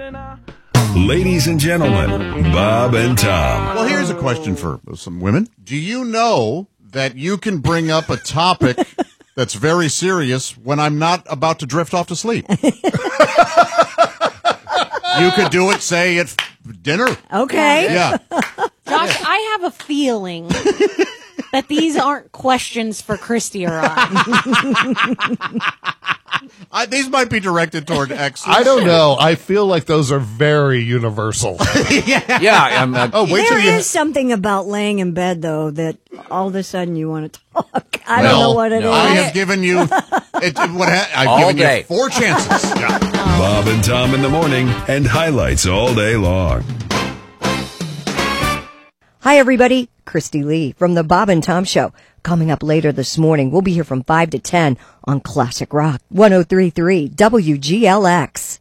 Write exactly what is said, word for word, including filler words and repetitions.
Ladies and gentlemen, Bob and Tom. Well, here's a question for some women. Do you know that you can bring up a topic that's very serious when I'm not about to drift off to sleep? You could do it, say, at dinner. Okay. Yeah. Josh, I have a feeling that these aren't questions for Christy or I. I, these might be directed toward exes. I don't know. I feel like those are very universal. Yeah. I'm, uh, Oh, wait There till you. is something about laying in bed, though, that all of a sudden you want to talk. I don't Well, know what it is. no. I have given you. It, what ha- I've All given day. you four chances. Yeah. Bob and Tom in the morning and highlights all day long. Hi, everybody. Christy Lee from the Bob and Tom Show. Coming up later this morning, we'll be here from five to ten on Classic Rock one oh three point three W G L X.